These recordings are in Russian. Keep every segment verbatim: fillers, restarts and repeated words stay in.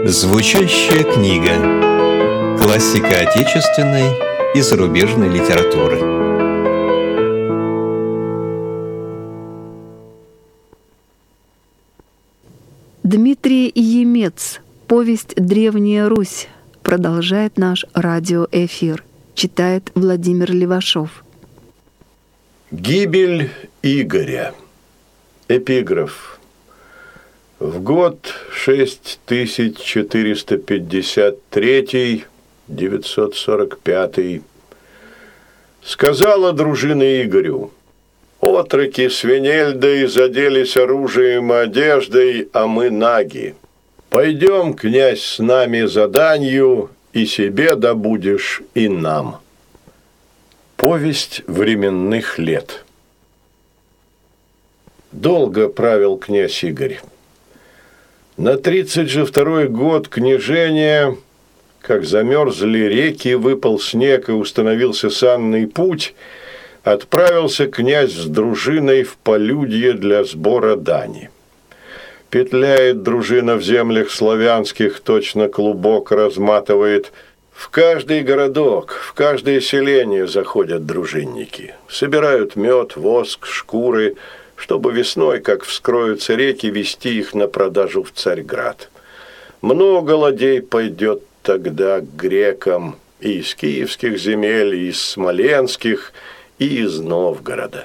Звучащая книга. Классика отечественной и зарубежной литературы. Дмитрий Емец. Повесть «Древняя Русь» продолжает наш радиоэфир. Читает Владимир Левашов. Гибель Игоря. Эпиграф. В год шесть тысяч четыреста пятьдесят третий, девятьсот сорок пятый сказала дружина Игорю: «Отроки Свинельды заделись оружием и одеждой, а мы наги. Пойдем, князь, с нами за данью, и себе добудешь, и нам». Повесть временных лет. Долго правил князь Игорь. На тридцать же второй год княжения, как замерзли реки, выпал снег и установился санный путь, отправился князь с дружиной в полюдье для сбора дани. Петляет дружина в землях славянских, точно клубок разматывает. В каждый городок, в каждое селение заходят дружинники. Собирают мед, воск, шкуры, чтобы весной, как вскроются реки, везти их на продажу в Царьград. Много ладей пойдет тогда к грекам и из киевских земель, и из смоленских, и из Новгорода.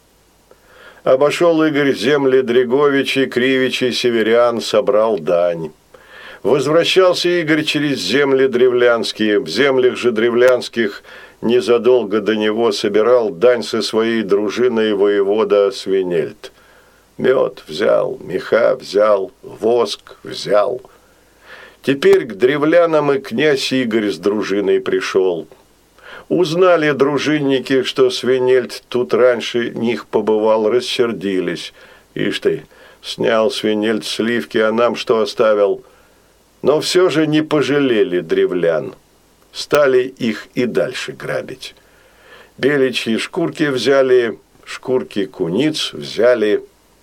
Обошел Игорь земли Дреговичей, Кривичей, северян, собрал дань. Возвращался Игорь через земли древлянские. В землях же древлянских незадолго до него собирал дань со своей дружиной воевода Свинельд. Мед взял, меха взял, воск взял. Теперь к древлянам и князь Игорь с дружиной пришел. Узнали дружинники, что Свинельд тут раньше них побывал, рассердились. Ишь ты, снял Свинельд сливки, а нам что оставил? Но все же не пожалели древлян. Стали их и дальше грабить. Беличьи шкурки взяли, шкурки куниц взяли.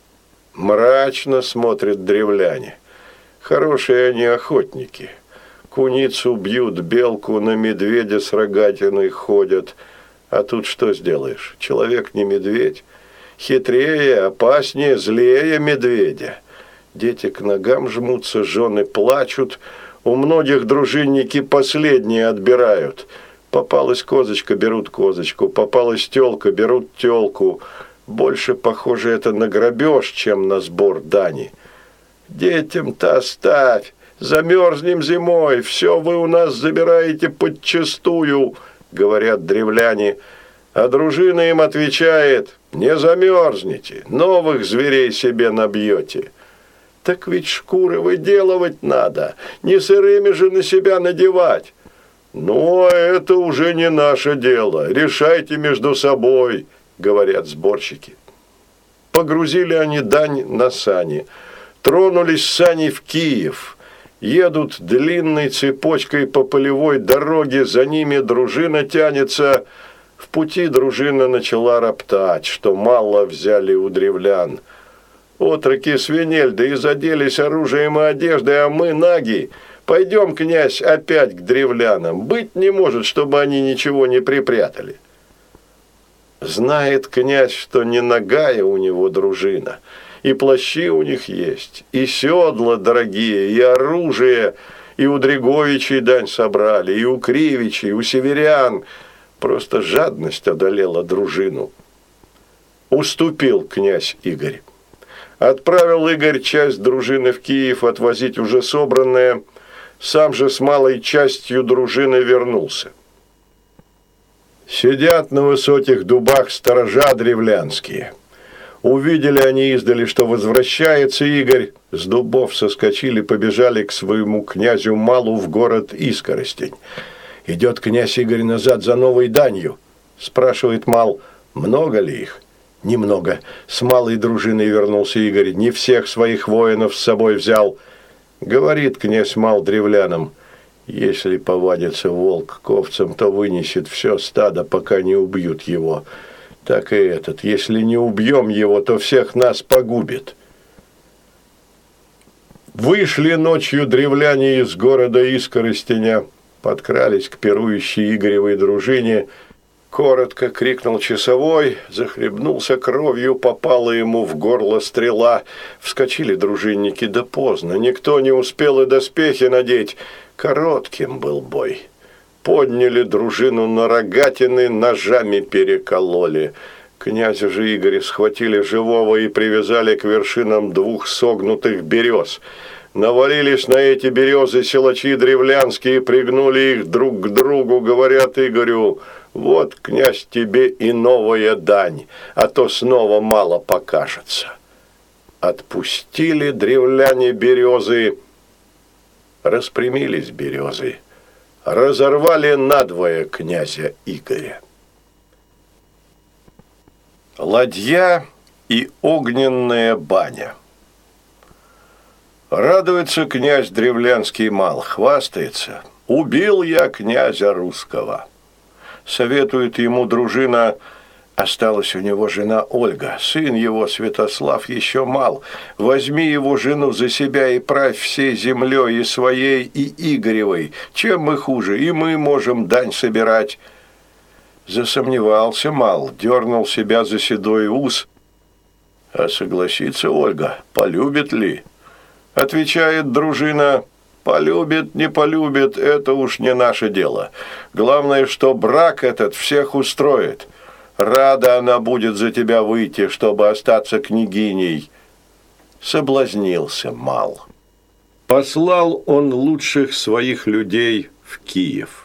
Мрачно смотрят древляне. Хорошие они охотники. Куницу бьют, белку, на медведя с рогатиной ходят. А тут что сделаешь? Человек не медведь. Хитрее, опаснее, злее медведя. Дети к ногам жмутся, жены плачут. У многих дружинники последние отбирают. Попалась козочка, берут козочку. Попалась тёлка, берут тёлку. Больше похоже это на грабеж, чем на сбор дани. Детям-то оставь. Замерзнем зимой, все вы у нас забираете подчистую, говорят древляне. А дружина им отвечает: не замерзнете, новых зверей себе набьете. Так ведь шкуры выделывать надо, не сырыми же на себя надевать. Ну, а это уже не наше дело, решайте между собой, говорят сборщики. Погрузили они дань на сани, тронулись сани в Киев. Едут длинной цепочкой по полевой дороге, за ними дружина тянется. В пути дружина начала роптать, что мало взяли у древлян. Отроки Свинельды и заделись оружием и одеждой, а мы наги. Пойдем, князь, опять к древлянам. Быть не может, чтобы они ничего не припрятали. Знает князь, что не нагая у него дружина. И плащи у них есть, и седла дорогие, и оружие, и у Дреговичей дань собрали, и у Кривичей, и у северян. Просто жадность одолела дружину. Уступил князь Игорь. Отправил Игорь часть дружины в Киев отвозить уже собранное, сам же с малой частью дружины вернулся. Сидят на высоких дубах сторожа древлянские. Увидели они издали, что возвращается Игорь, с дубов соскочили, побежали к своему князю Малу в город Искоростень. Идет князь Игорь назад за новой данью. Спрашивает Мал: много ли их? Немного. С малой дружиной вернулся Игорь, не всех своих воинов с собой взял. Говорит князь Мал древлянам: если повадится волк к овцам, то вынесет все стадо, пока не убьют его. Так и этот, если не убьем его, то всех нас погубит. Вышли ночью древляне из города Искоростеня, подкрались к пирующей Игоревой дружине. Коротко крикнул часовой, захлебнулся кровью, попала ему в горло стрела. Вскочили дружинники, да поздно, никто не успел и доспехи надеть. Коротким был бой. Подняли дружину на рогатины, ножами перекололи. Князя же Игоря схватили живого и привязали к вершинам двух согнутых берез. Навалились на эти березы силачи древлянские, пригнули их друг к другу, говорят Игорю: «Вот, князь, тебе и новая дань, а то снова мало покажется». Отпустили древляне березы, распрямились березы, разорвали надвое князя Игоря. Ладья и огненная баня. Радуется князь древлянский мал, хвастается: «Убил я князя русского». Советует ему дружина: осталась у него жена Ольга, сын его Святослав еще мал. Возьми его жену за себя и правь всей землей, и своей, и Игоревой. Чем мы хуже, и мы можем дань собирать. Засомневался мал, дернул себя за седой ус. А согласится Ольга, полюбит ли? Отвечает дружина: полюбит, не полюбит, это уж не наше дело. Главное, что брак этот всех устроит. Рада она будет за тебя выйти, чтобы остаться княгиней. Соблазнился мал. Послал он лучших своих людей в Киев.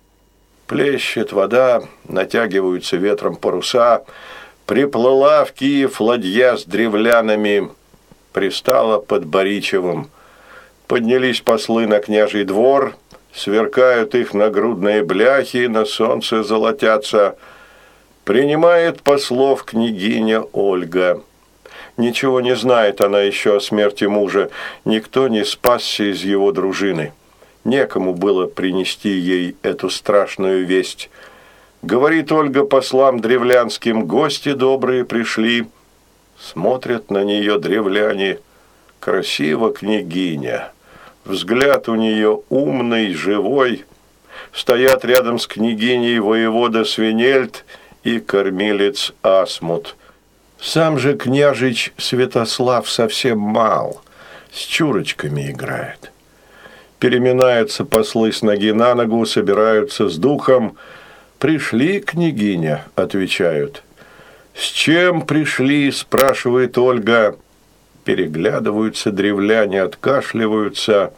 Плещет вода, натягиваются ветром паруса. Приплыла в Киев ладья с древлянами, пристала под Боричевым. Поднялись послы на княжий двор, сверкают их нагрудные бляхи, на солнце золотятся. Принимает послов княгиня Ольга. Ничего не знает она еще о смерти мужа, никто не спасся из его дружины. Некому было принести ей эту страшную весть. Говорит Ольга послам древлянским: гости добрые пришли. Смотрят на нее древляне: красива княгиня. Взгляд у нее умный, живой. Стоят рядом с княгиней воевода Свинельд и кормилец Асмут. Сам же княжич Святослав совсем мал, с чурочками играет. Переминаются послы с ноги на ногу, собираются с духом. «Пришли, княгиня», — отвечают. «С чем пришли?» — спрашивает Ольга. Переглядываются древляне, откашливаются.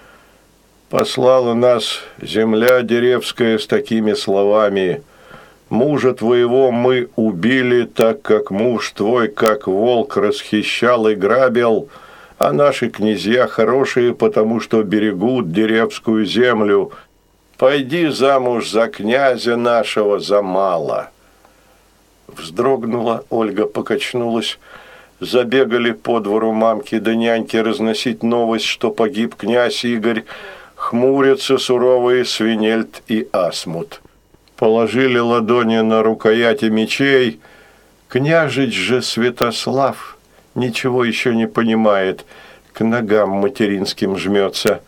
«Послала нас земля деревская с такими словами: мужа твоего мы убили, так как муж твой, как волк, расхищал и грабил, а наши князья хорошие, потому что берегут деревскую землю. Пойди замуж за князя нашего, за мало». Вздрогнула Ольга, покачнулась. Забегали по двору мамки да няньки разносить новость, что погиб князь Игорь. Хмурятся суровые Свинельд и Асмут. Положили ладони на рукояти мечей. Княжич же Святослав ничего еще не понимает, к ногам материнским жмется.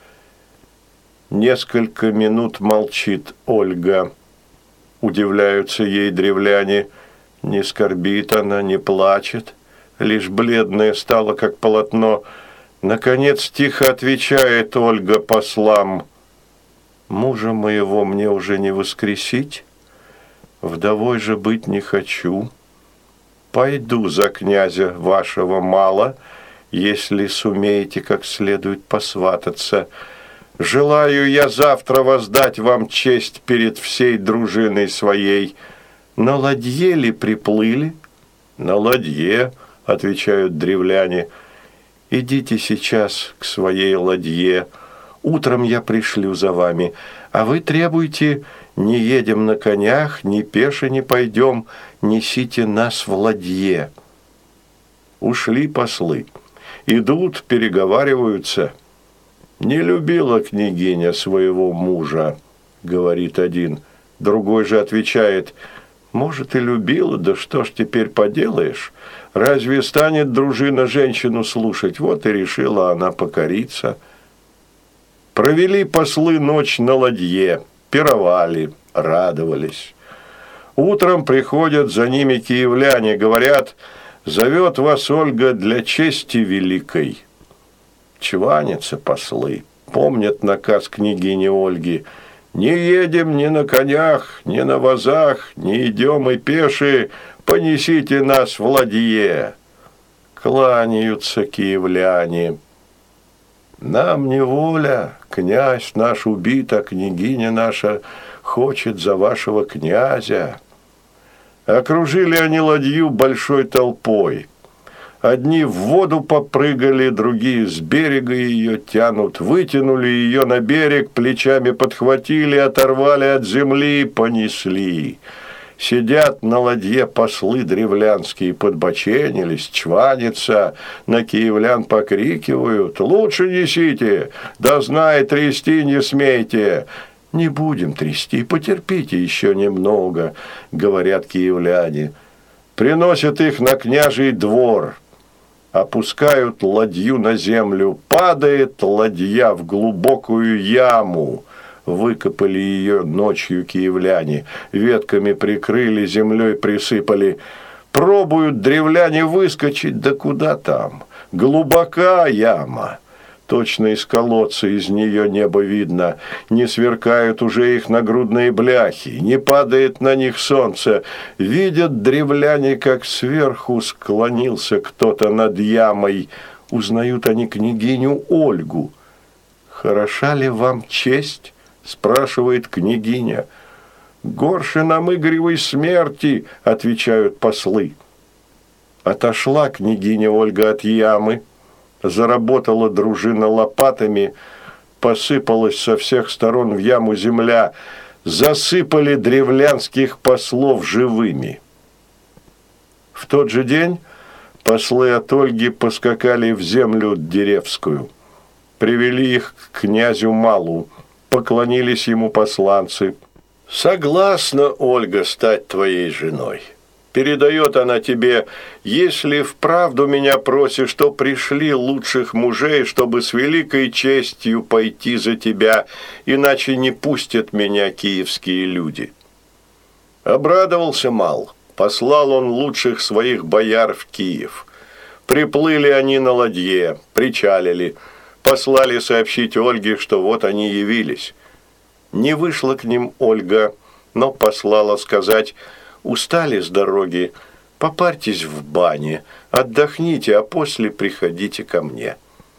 Несколько минут молчит Ольга. Удивляются ей древляне. Не скорбит она, не плачет, лишь бледная стала, как полотно. Наконец тихо отвечает Ольга послам: «Мужа моего мне уже не воскресить, вдовой же быть не хочу. Пойду за князя вашего мало, если сумеете как следует посвататься. Желаю я завтра воздать вам честь перед всей дружиной своей. На ладье ли приплыли?» «На ладье», — отвечают древляне. «Идите сейчас к своей ладье. Утром я пришлю за вами, а вы требуйте: не едем на конях, ни пеше не пойдем, несите нас в ладье». Ушли послы. Идут, переговариваются. «Не любила княгиня своего мужа», — говорит один. Другой же отвечает: Может, и любила, да что ж теперь поделаешь? Разве станет дружина женщину слушать? Вот и решила она покориться. Провели послы ночь на ладье, пировали, радовались. Утром приходят за ними киевляне, говорят: «Зовет вас Ольга для чести великой». Чванятся послы, помнят наказ княгини Ольги: «Не едем ни на конях, ни на возах, не идем и пеши, понесите нас в ладье». Кланяются киевляне. «Нам не воля, князь наш убит, а княгиня наша хочет за вашего князя». Окружили они ладью большой толпой. Одни в воду попрыгали, другие с берега ее тянут. Вытянули ее на берег, плечами подхватили, оторвали от земли, понесли. Сидят на ладье послы древлянские, подбоченились, чванятся, на киевлян покрикивают: «Лучше несите, да знай, трясти не смейте». «Не будем трясти, потерпите еще немного», — говорят киевляне. Приносят их на княжий двор, опускают ладью на землю, падает ладья в глубокую яму. Выкопали ее ночью киевляне, ветками прикрыли, землей присыпали. Пробуют древляне выскочить, да куда там? Глубока яма. Точно из колодца из нее небо видно. Не сверкают уже их нагрудные бляхи, не падает на них солнце. Видят древляне, как сверху склонился кто-то над ямой. Узнают они княгиню Ольгу. «Хороша ли вам честь?» – спрашивает княгиня. «Горше нам Игоревой смерти», – отвечают послы. Отошла княгиня Ольга от ямы. Заработала дружина лопатами, посыпалась со всех сторон в яму земля, засыпали древлянских послов живыми. В тот же день послы от Ольги поскакали в землю Деревскую, привели их к князю Малу, поклонились ему посланцы. «Согласна, Ольга, стать твоей женой. Передает она тебе: если вправду меня просишь, то пришли лучших мужей, чтобы с великой честью пойти за тебя, иначе не пустят меня киевские люди». Обрадовался Мал, послал он лучших своих бояр в Киев. Приплыли они на ладье, причалили, послали сообщить Ольге, что вот они явились. Не вышла к ним Ольга, но послала сказать: «Устали с дороги, попарьтесь в бане, отдохните, а после приходите ко мне».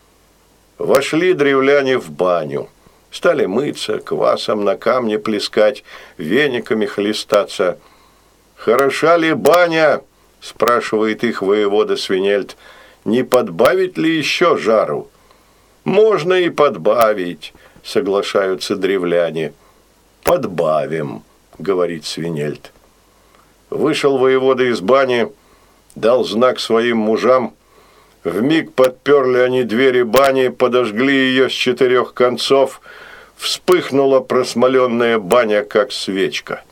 Вошли древляне в баню, стали мыться, квасом на камне плескать, вениками хлестаться. «Хороша ли баня?» – спрашивает их воевода Свинельд. «Не подбавить ли еще жару?» «Можно и подбавить», – соглашаются древляне. «Подбавим», – говорит Свинельд. Вышел воевода из бани, дал знак своим мужам. Вмиг подперли они двери бани, подожгли ее с четырех концов. Вспыхнула просмоленная баня, как свечка.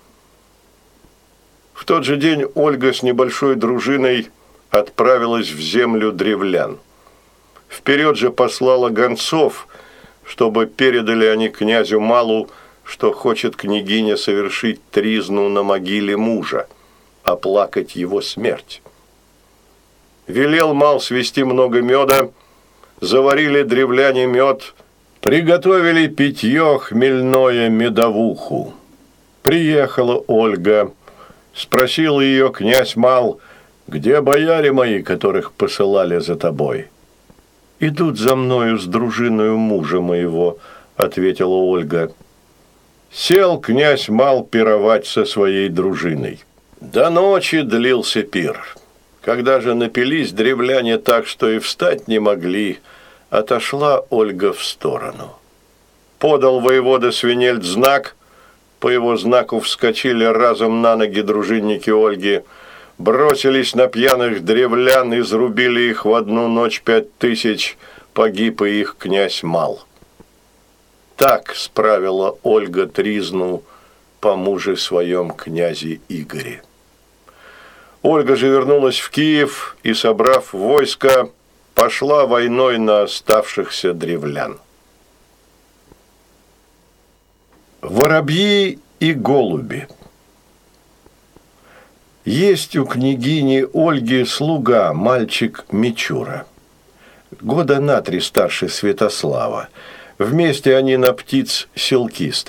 В тот же день Ольга с небольшой дружиной отправилась в землю древлян. Вперед же послала гонцов, чтобы передали они князю Малу, что хочет княгиня совершить тризну на могиле мужа, оплакать его смерть. Велел Мал свести много меда, заварили древляне мед, приготовили питье хмельное медовуху. Приехала Ольга, спросил ее князь Мал: «Где бояре мои, которых посылали за тобой?» «Идут за мною с дружиною мужа моего», — ответила Ольга. Сел князь Мал пировать со своей дружиной. До ночи длился пир. Когда же напились древляне так, что и встать не могли, отошла Ольга в сторону. Подал воевода Свинельд знак, по его знаку вскочили разом на ноги дружинники Ольги, бросились на пьяных древлян, изрубили их в одну ночь пять тысяч, погиб и их князь Мал. Так справила Ольга тризну по муже своем князе Игоре. Ольга же вернулась в Киев и, собрав войско, пошла войной на оставшихся древлян. Воробьи и голуби. Есть у княгини Ольги слуга, мальчик Мичура. Года на три старше Святослава. Вместе они на птиц селки ставят.